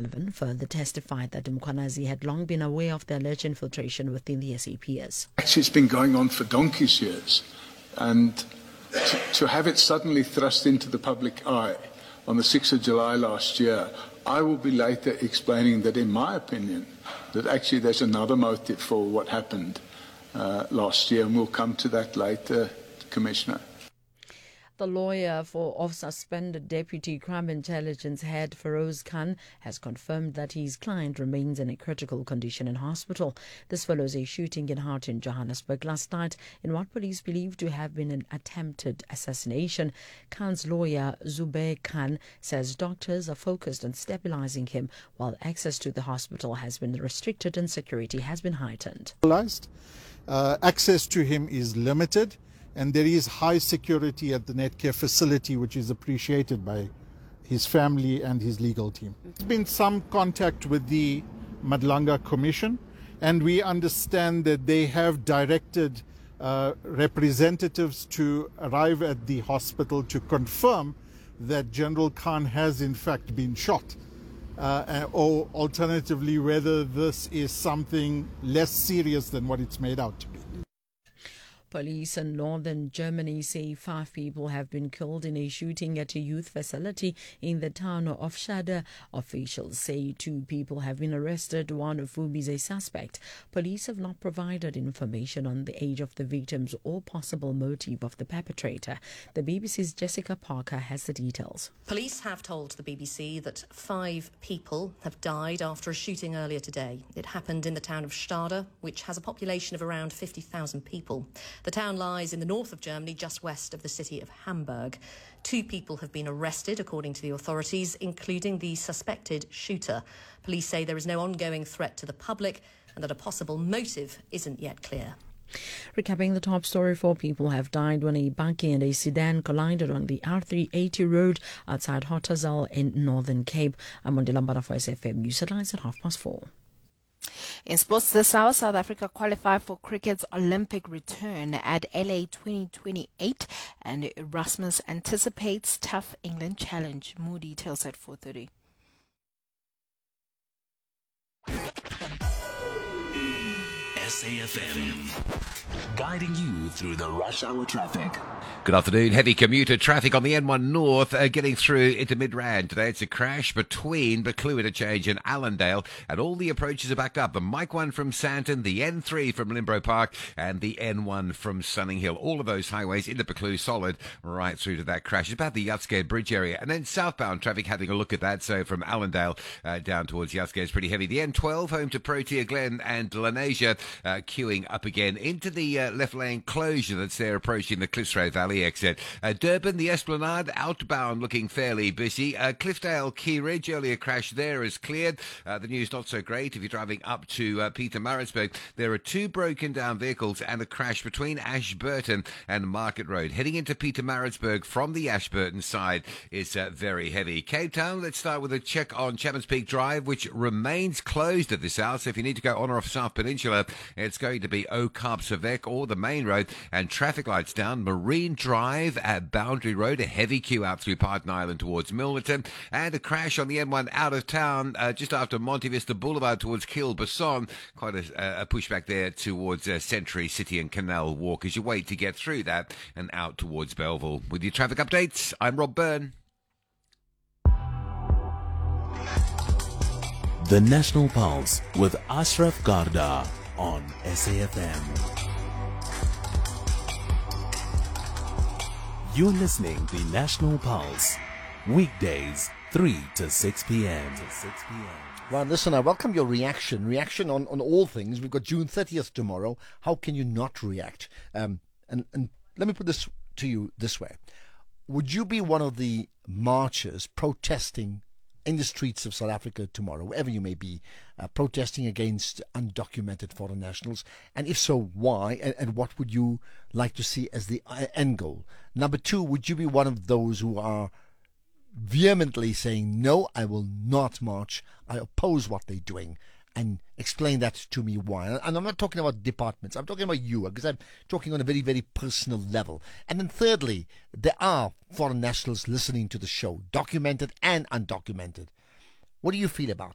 Donovan further testified that Mkhwanazi had long been aware of the alleged infiltration within the SAPS. Actually, it's been going on for donkey's years, and to have it suddenly thrust into the public eye on the 6th of July last year, I will be later explaining that, in my opinion, that actually there's another motive for what happened last year, and we'll come to that later, Commissioner. The lawyer of suspended Deputy Crime Intelligence Head Feroz Khan has confirmed that his client remains in a critical condition in hospital. This follows a shooting in Houghton, Johannesburg last night in what police believe to have been an attempted assassination. Khan's lawyer, Zubair Khan, says doctors are focused on stabilizing him while access to the hospital has been restricted and security has been heightened. Access to him is limited, and there is high security at the Netcare facility, which is appreciated by his family and his legal team. There's been some contact with the Madlanga Commission, and we understand that they have directed representatives to arrive at the hospital to confirm that General Khan has in fact been shot, or alternatively whether this is something less serious than what it's made out to be. Police in northern Germany say 5 people have been killed in a shooting at a youth facility in the town of Schade. Officials say 2 people have been arrested, one of whom is a suspect. Police have not provided information on the age of the victims or possible motive of the perpetrator. The BBC's Jessica Parker has the details. Police have told the BBC that 5 people have died after a shooting earlier today. It happened in the town of Stade, which has a population of around 50,000 people. The town lies in the north of Germany, just west of the city of Hamburg. 2 people have been arrested, according to the authorities, including the suspected shooter. Police say there is no ongoing threat to the public and that a possible motive isn't yet clear. Recapping the top story, 4 people have died when a bakkie and a sedan collided on the R380 road outside Hotazel in Northern Cape. I'm on Lambada for SFM News Headlines at 4:30. In sports this hour, South Africa qualify for cricket's Olympic return at LA 2028, and Erasmus anticipates tough England challenge. More details at 4:30. SAFM, guiding you through the rush hour traffic. Good afternoon. Heavy commuter traffic on the N1 North getting through into Midrand. Today it's a crash between Buccleuch Interchange and Allendale, and all the approaches are backed up. The Mike 1 from Sandton, the N3 from Limbro Park, and the N1 from Sunning Hill. All of those highways into Buccleuch solid right through to that crash. It's about the Yatske Bridge area. And then southbound traffic, having a look at that. So from Allendale down towards Yatske is pretty heavy. The N12 home to Protea Glen and Lenasia queuing up again into the left lane closure that's there approaching the Cliffsrow Valley exit. Durban, the Esplanade, outbound looking fairly busy. Cliffdale, Key Ridge, earlier crash there is cleared. The news not so great if you're driving up to Peter Maritzburg. There are 2 broken down vehicles and a crash between Ashburton and Market Road. Heading into Peter Maritzburg from the Ashburton side is very heavy. Cape Town, let's start with a check on Chapman's Peak Drive, which remains closed at this hour. So if you need to go on or off South Peninsula, it's going to be O'Karp-Savek or the main road, and traffic lights down. Marine Drive at Boundary Road, a heavy queue out through Parton Island towards Milnerton, and a crash on the M1 out of town just after Monte Vista Boulevard towards Kilbasson. Quite a pushback there towards Century City and Canal Walk as you wait to get through that and out towards Belleville. With your traffic updates, I'm Rob Byrne. The National Pulse with Ashraf Garda on SAFM. You're listening to the National Pulse, weekdays 3 to 6 p.m. Well, listen, I welcome your reaction on all things. We've got June 30th tomorrow. How can you not react? And let me put this to you this way. Would you be one of the marchers protesting in the streets of South Africa tomorrow, wherever you may be, protesting against undocumented foreign nationals? And if so, why? And what would you like to see as the end goal? Number 2, would you be one of those who are vehemently saying, no, I will not march, I oppose what they're doing, and explain that to me why? And I'm not talking about departments, I'm talking about you, because I'm talking on a very, very personal level. And then thirdly, there are foreign nationals listening to the show, documented and undocumented. What do you feel about